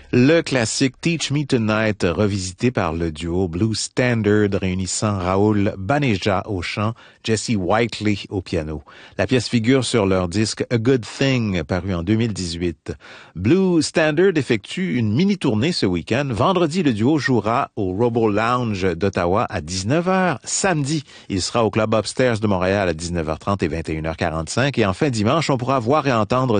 Le classique Teach Me Tonight, revisité par le duo Blues Standard réunissant Raoul Baneja au chant, Jesse Whiteley au piano. La pièce figure sur leur disque A Good Thing, paru en 2018. Blues Standard effectue une mini-tournée ce week-end. Vendredi, le duo jouera au Robo Lounge d'Ottawa à 19h. Samedi, il sera au Club Upstairs de Montréal à 19h30 et 21h45. Et enfin, dimanche, on pourra voir et entendre